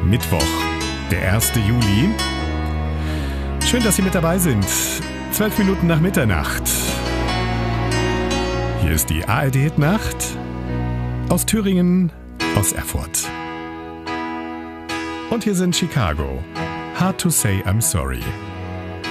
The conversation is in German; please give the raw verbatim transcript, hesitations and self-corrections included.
Mittwoch, der erste Juli. Schön, dass Sie mit dabei sind. Zwölf Minuten nach Mitternacht. Hier ist die A R D-Nacht aus Thüringen, aus Erfurt. Und hier sind Chicago. Hard to say I'm sorry.